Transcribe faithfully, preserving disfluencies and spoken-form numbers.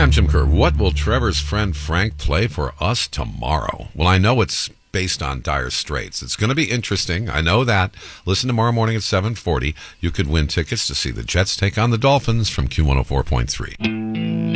I'm Jim Kerr. What will Trevor's friend Frank play for us tomorrow? Well, I know it's based on Dire Straits. It's going to be interesting. I know that. Listen tomorrow morning at seven forty. You could win tickets to see the Jets take on the Dolphins from Q one oh four point three.